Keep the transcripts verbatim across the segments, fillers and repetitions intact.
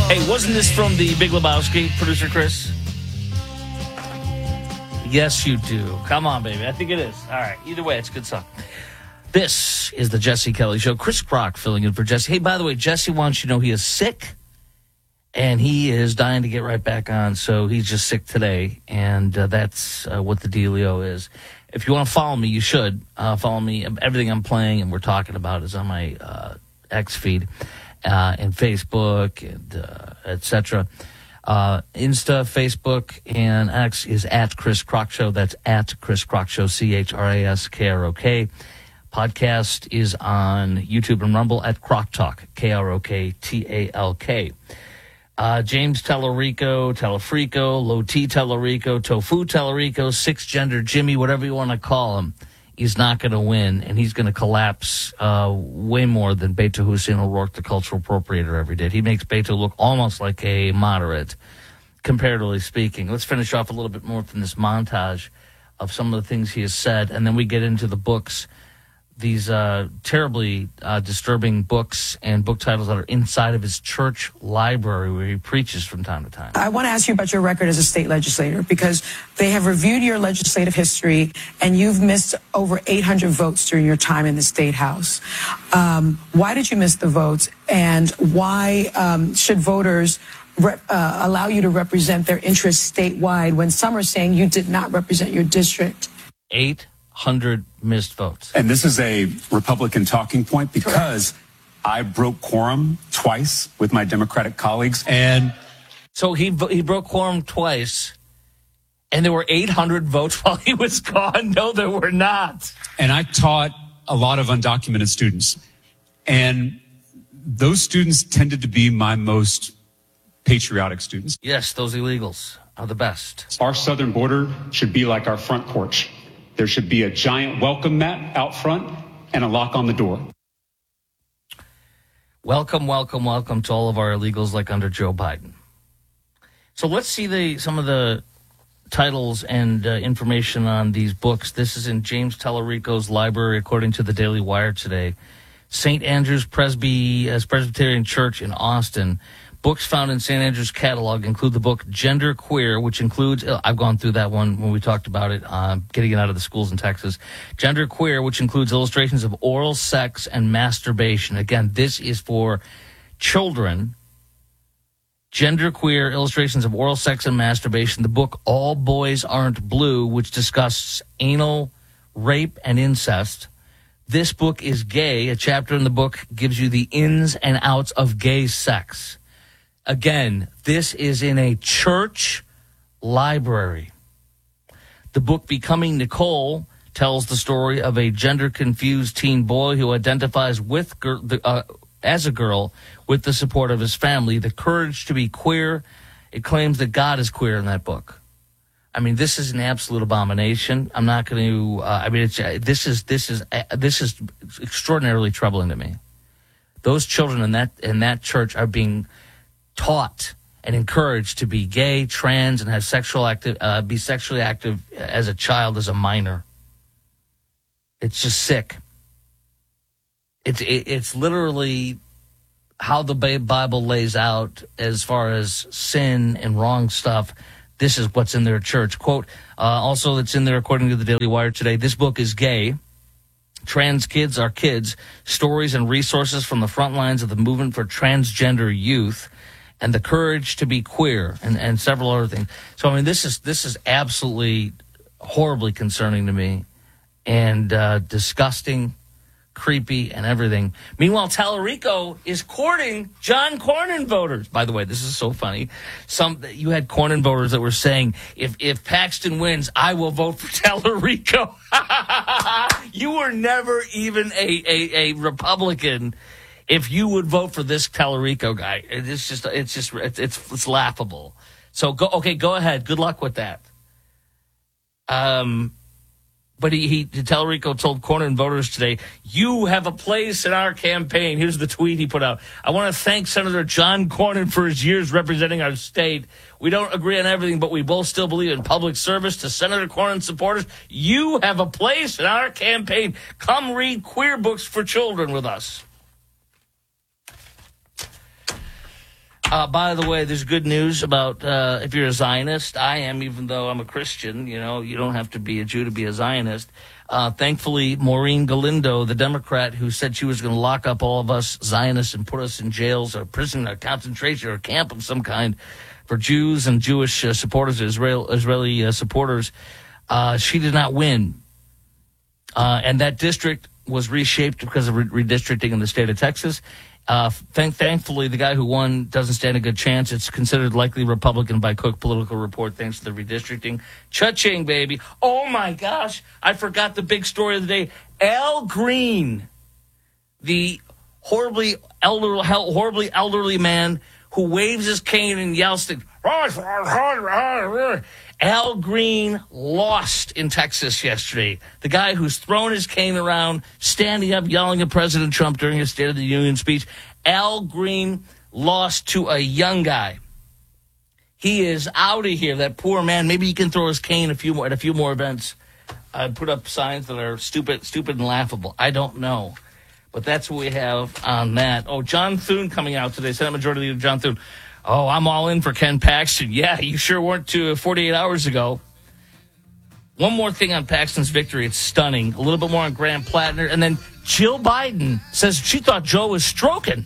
Hey, wasn't this from the Big Lebowski, producer Chris? Yes, you do. Come on, baby. I think it is. All right. Either way, it's a good song. This is the Jesse Kelly Show. Chris Crock filling in for Jesse. Hey, by the way, Jesse wants you to know he is sick, and he is dying to get right back on, so he's just sick today, and uh, that's uh, what the dealio is. If you want to follow me, you should. Uh, follow me. Everything I'm playing and we're talking about is on my uh, X feed uh, and Facebook and uh, et cetera. Uh, Insta, Facebook, and X is at Chris Crock Show. That's at Chris Crock Show, C H R A S K R O K. Podcast is on YouTube and Rumble at Crock Talk, K R O K T A L K. Uh, James Tellerico, Telefrico, Low T Tellerico, Tofu Tellerico, Six Gender Jimmy, whatever you want to call him, he's not going to win, and he's going to collapse uh, way more than Beto Hussein O'Rourke, the cultural appropriator, ever did. He makes Beto look almost like a moderate, comparatively speaking. Let's finish off a little bit more from this montage of some of the things he has said, and then we get into the books. These uh, terribly uh, disturbing books and book titles that are inside of his church library where he preaches from time to time. I want to ask you about your record as a state legislator, because they have reviewed your legislative history and you've missed over eight hundred votes during your time in the State House. Um, why did you miss the votes, and why um, should voters Rep, uh, allow you to represent their interests statewide when some are saying you did not represent your district? Eight hundred missed votes. And this is a Republican talking point because Correct. I broke quorum twice with my Democratic colleagues. And so he he broke quorum twice, and there were eight hundred votes while he was gone. No, there were not. And I taught a lot of undocumented students. And those students tended to be my most patriotic students. Yes, those illegals are the best. Our southern border should be like our front porch. There should be a giant welcome mat out front and a lock on the door. Welcome, welcome, welcome to all of our illegals like under Joe Biden. So let's see the some of the titles and uh, information on these books. This is in James Tellerico's library, according to the Daily Wire today. Saint Andrew's Presby, uh, Presbyterian Church in Austin. Books found in Saint Andrew's catalog include the book Gender Queer, which includes, I've gone through that one when we talked about it, uh, getting it out of the schools in Texas. Gender Queer, which includes illustrations of oral sex and masturbation. Again, this is for children. Gender Queer, illustrations of oral sex and masturbation. The book All Boys Aren't Blue, which discusses anal rape and incest. This book is Gay. A chapter in the book gives you the ins and outs of gay sex. Again, this is in a church library. The book Becoming Nicole tells the story of a gender-confused teen boy who identifies with gir- the, uh, as a girl with the support of his family. The Courage to be Queer. It claims that God is queer in that book. I mean, this is an absolute abomination. I'm not going to. Uh, I mean, it's, uh, this is this is uh, this is extraordinarily troubling to me. Those children in that in that church are being taught and encouraged to be gay, trans, and have sexual active, uh, be sexually active as a child, as a minor. It's just sick. It's it, it's literally how the Bible lays out as far as sin and wrong stuff. This is what's in their church. Quote, uh, also that's in there according to the Daily Wire today. This book is Gay. Trans Kids Are Kids. Stories and resources from the front lines of the movement for transgender youth. And the Courage to be Queer, and, and several other things. So, I mean, this is this is absolutely horribly concerning to me, and uh, disgusting, creepy, and everything. Meanwhile, Tellerico is courting John Cornyn voters. By the way, this is so funny. Some you had Cornyn voters that were saying, if if Paxton wins, I will vote for Tellerico. You were never even a, a, a Republican if you would vote for this Tellerico guy. It's just, it's just, it's, it's, it's laughable. So go, okay, go ahead. Good luck with that. Um, but he, he, Tellerico told Cornyn voters today, you have a place in our campaign. Here's the tweet he put out. I want to thank Senator John Cornyn for his years representing our state. We don't agree on everything, but we both still believe in public service. To Senator Cornyn supporters, you have a place in our campaign. Come read queer books for children with us. Uh, by the way, there's good news about uh, if you're a Zionist. I am, even though I'm a Christian. You know, you don't have to be a Jew to be a Zionist. Uh, thankfully, Maureen Galindo, the Democrat who said she was going to lock up all of us Zionists and put us in jails or prison or concentration or camp of some kind for Jews and Jewish uh, supporters, Israel, Israeli uh, supporters, uh, she did not win. Uh, and that district was reshaped because of re- redistricting in the state of Texas. Uh, thank- thankfully, the guy who won doesn't stand a good chance. It's considered likely Republican by Cook Political Report thanks to the redistricting. Cha-ching, baby. Oh, my gosh. I forgot the big story of the day. Al Green, the horribly elderly, horribly elderly man who waves his cane and yells, Al Green lost in Texas yesterday. The guy who's thrown his cane around, standing up, yelling at President Trump during his State of the Union speech. Al Green lost to a young guy. He is out of here, that poor man. Maybe he can throw his cane a few more, at a few more events. Uh, put up signs that are stupid, stupid and laughable. I don't know. But that's what we have on that. Oh, John Thune coming out today. Senate Majority Leader John Thune. Oh, I'm all in for Ken Paxton. Yeah, you sure weren't to forty-eight hours ago. One more thing on Paxton's victory. It's stunning. A little bit more on Graham Plattner. And then Jill Biden says she thought Joe was stroking.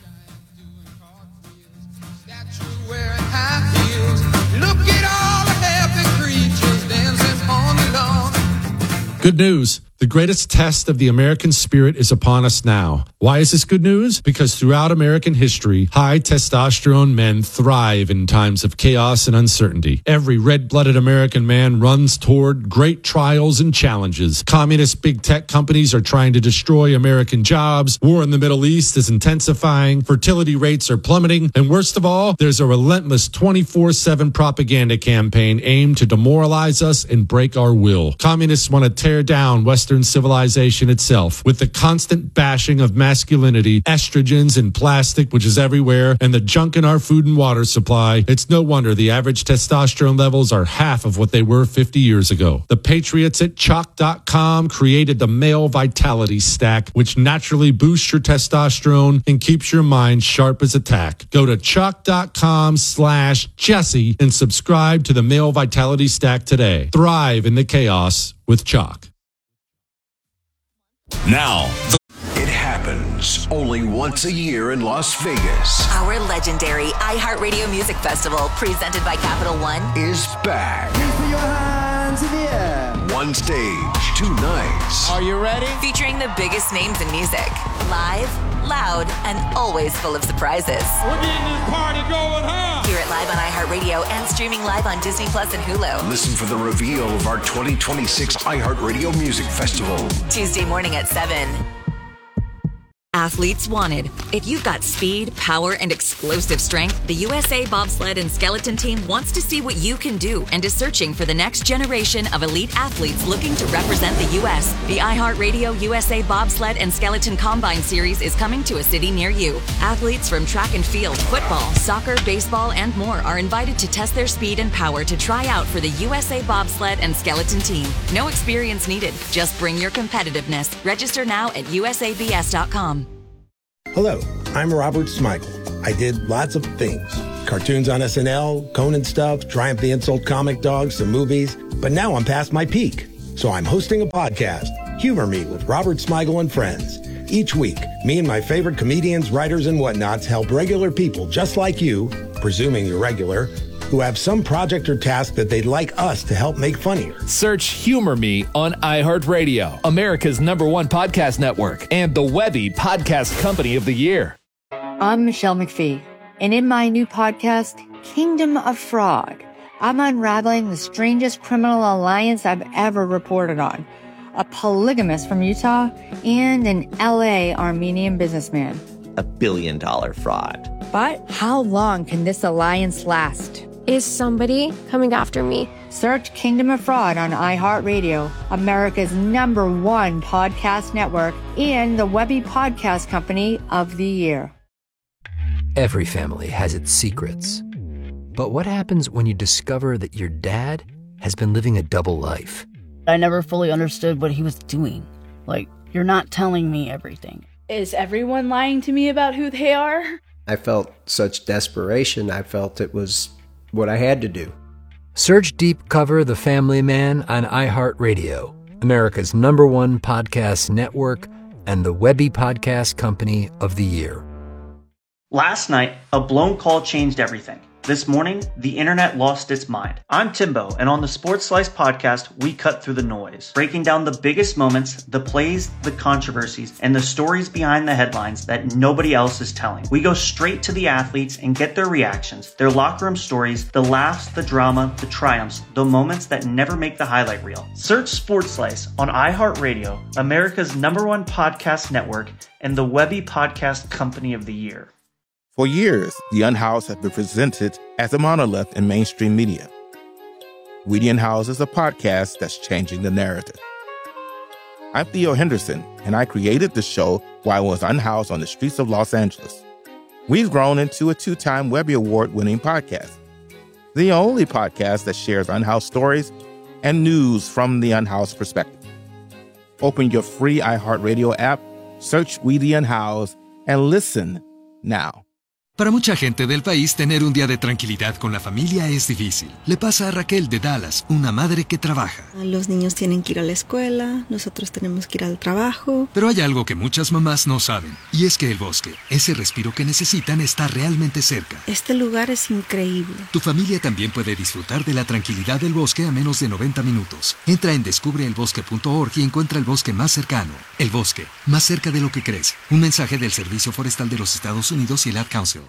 Good news. The greatest test of the American spirit is upon us now. Why is this good news? Because throughout American history, high testosterone men thrive in times of chaos and uncertainty. Every red-blooded American man runs toward great trials and challenges. Communist big tech companies are trying to destroy American jobs. War in the Middle East is intensifying. Fertility rates are plummeting. And worst of all, there's a relentless twenty-four seven propaganda campaign aimed to demoralize us and break our will. Communists want to tear down Western civilization itself with the constant bashing of masculinity, estrogens and plastic, which is everywhere, and the junk in our food and water supply. It's no wonder the average testosterone levels are half of what they were fifty years ago. The patriots at chalk dot com created the Male Vitality Stack, which naturally boosts your testosterone and keeps your mind sharp as a tack. Go to chalk dot com slash Jesse and subscribe to the Male Vitality Stack today. Thrive in the chaos with Chalk. Now, it happens only once a year in Las Vegas. Our legendary iHeartRadio Music Festival, presented by Capital One, is back. Please put your hands in the air. One stage, two nights. Are you ready? featuring the biggest names in music. Live, loud, and always full of surprises. We're getting this party going, huh? Hear it live on iHeartRadio and streaming live on Disney Plus and Hulu. Listen for the reveal of our twenty twenty-six iHeartRadio Music Festival. Tuesday morning at seven. Athletes wanted. If you've got speed, power, and explosive strength, the U S A Bobsled and Skeleton Team wants to see what you can do and is searching for the next generation of elite athletes looking to represent the U S. The iHeartRadio U S A Bobsled and Skeleton Combine Series is coming to a city near you. Athletes from track and field, football, soccer, baseball, and more are invited to test their speed and power to try out for the U S A Bobsled and Skeleton Team. No experience needed. Just bring your competitiveness. Register now at U S A B S dot com. Hello, I'm Robert Smigel. I did lots of things. Cartoons on S N L, Conan stuff, Triumph the Insult comic dogs, some movies. But now I'm past my peak. So I'm hosting a podcast, Humor Me with Robert Smigel and Friends. Each week, me and my favorite comedians, writers, and whatnots help regular people just like you, presuming you're regular, who have some project or task that they'd like us to help make funnier. Search Humor Me on iHeartRadio, America's number one podcast network, and the Webby Podcast Company of the Year. I'm Michelle McPhee, and in my new podcast, Kingdom of Fraud, I'm unraveling the strangest criminal alliance I've ever reported on. A polygamist from Utah and an L A Armenian businessman. A billion dollar fraud. But how long can this alliance last? Is somebody coming after me? Search Kingdom of Fraud on iHeartRadio, America's number one podcast network, and the Webby Podcast Company of the Year. Every family has its secrets. But what happens when you discover that your dad has been living a double life? I never fully understood what he was doing. Like, you're not telling me everything. Is everyone lying to me about who they are? I felt such desperation. I felt it was what I had to do. Search Deep Cover The Family Man on iHeartRadio, America's number one podcast network and the Webby Podcast Company of the Year. Last night, a blown call changed everything. This morning, the internet lost its mind. I'm Timbo, and on the Sports Slice podcast, we cut through the noise, breaking down the biggest moments, the plays, the controversies, and the stories behind the headlines that nobody else is telling. We go straight to the athletes and get their reactions, their locker room stories, the laughs, the drama, the triumphs, the moments that never make the highlight reel. Search Sports Slice on iHeartRadio, America's number one podcast network, and the Webby Podcast Company of the Year. For years, The Unhoused has been presented as a monolith in mainstream media. We the Unhoused is a podcast that's changing the narrative. I'm Theo Henderson, and I created the show while I was unhoused on the streets of Los Angeles. We've grown into a two-time Webby Award-winning podcast, the only podcast that shares unhoused stories and news from the unhoused perspective. Open your free iHeartRadio app, search We the Unhoused, and listen now. Para mucha gente del país, tener un día de tranquilidad con la familia es difícil. Le pasa a Raquel de Dallas, una madre que trabaja. Los niños tienen que ir a la escuela, nosotros tenemos que ir al trabajo. Pero hay algo que muchas mamás no saben, y es que el bosque, ese respiro que necesitan, está realmente cerca. Este lugar es increíble. Tu familia también puede disfrutar de la tranquilidad del bosque a menos de noventa minutos. Entra en descubre el bosque punto org y encuentra el bosque más cercano. El bosque, más cerca de lo que crees. Un mensaje del Servicio Forestal de los Estados Unidos y el Ad Council.